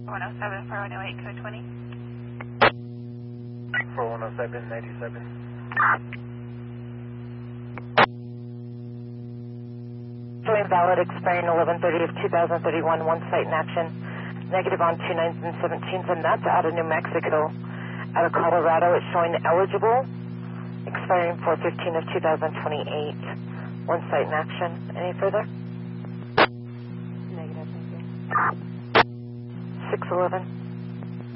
107, 4108, code 20. 4107, 87. Showing valid expiring 11/30 of 2031, one site in action. Negative on 29th and 17th, and that's out of New Mexico. Out of Colorado, it's showing eligible, expiring 4/15 of 2028. One site in action. Any further? Negative, thank you. 611.